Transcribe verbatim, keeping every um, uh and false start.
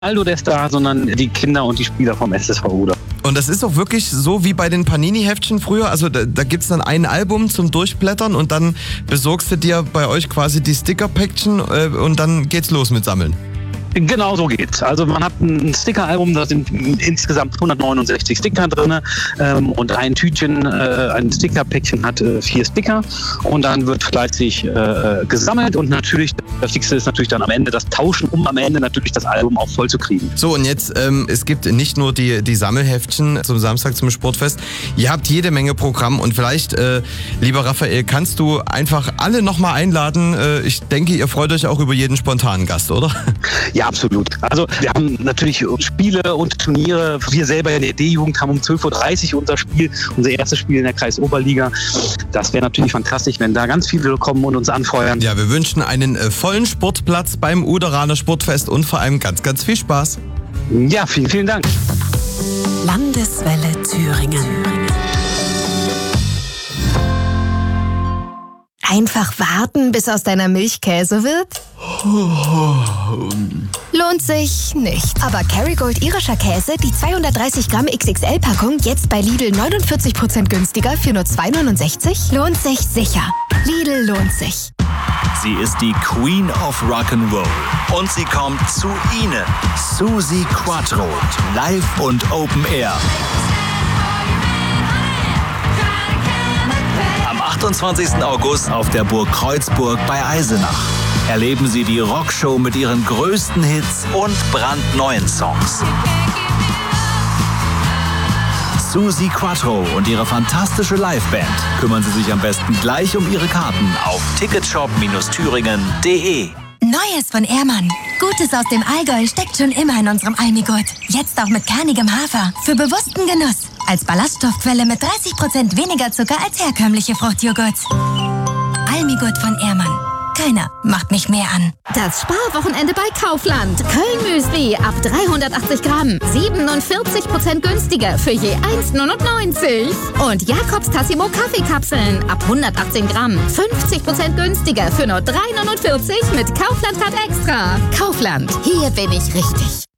Ronaldo, der Star, sondern die Kinder und die Spieler vom S S V Uda. Und das ist auch wirklich so wie bei den Panini-Heftchen früher? Also da, da gibt es dann ein Album zum Durchblättern und dann besorgst du dir bei euch quasi die Sticker-Päckchen äh, und dann geht's los mit Sammeln. Genau so geht's. Also man hat ein Sticker-Album, da sind insgesamt hundertneunundsechzig Sticker drin ähm, und ein Tütchen, äh, ein Sticker-Päckchen hat äh, vier Sticker und dann wird fleißig äh, gesammelt und natürlich, das Wichtigste ist natürlich dann am Ende das Tauschen, um am Ende natürlich das Album auch voll zu kriegen. So, und jetzt, ähm, es gibt nicht nur die, die Sammelheftchen zum Samstag zum Sportfest, ihr habt jede Menge Programm und vielleicht, äh, lieber Raphael, kannst du einfach alle nochmal einladen. Äh, ich denke, ihr freut euch auch über jeden spontanen Gast, oder? Ja, absolut. Also wir haben natürlich Spiele und Turniere. Wir selber in der D-Jugend haben um zwölf Uhr dreißig unser Spiel, unser erstes Spiel in der Kreisoberliga. Das wäre natürlich fantastisch, wenn da ganz viele kommen und uns anfeuern. Ja, wir wünschen einen äh, vollen Sportplatz beim Uderaner Sportfest und vor allem ganz, ganz viel Spaß. Ja, vielen, vielen Dank. Landeswelle Thüringen. Einfach warten, bis aus deiner Milch Käse wird? Lohnt sich nicht. Aber Kerrygold irischer Käse, die zweihundertdreißig Gramm X X L-Packung, jetzt bei Lidl neunundvierzig Prozent günstiger für nur zwei neunundsechzig? Lohnt sich sicher. Lidl lohnt sich. Sie ist die Queen of Rock'n'Roll und sie kommt zu Ihnen. Suzi Quatro, live und Open Air. Am achtundzwanzigsten August auf der Burg Kreuzburg bei Eisenach. Erleben Sie die Rockshow mit ihren größten Hits und brandneuen Songs. Suzi Quatro und ihre fantastische Liveband. Kümmern Sie sich am besten gleich um Ihre Karten auf ticketshop Thüringen punkt de. Neues von Ehrmann. Gutes aus dem Allgäu steckt schon immer in unserem Almigurt. Jetzt auch mit kernigem Hafer. Für bewussten Genuss. Als Ballaststoffquelle mit dreißig Prozent weniger Zucker als herkömmliche Fruchtjoghurts. Almigurt von Ehrmann. Keiner macht mich mehr an. Das Sparwochenende bei Kaufland. Köln-Müsli ab dreihundertachtzig Gramm. siebenundvierzig Prozent günstiger für je eins neunundneunzig. Und Jakobs Tassimo Kaffeekapseln ab hundertachtzehn Gramm. fünfzig Prozent günstiger für nur drei neunundvierzig mit Kaufland Card Extra. Kaufland. Hier bin ich richtig.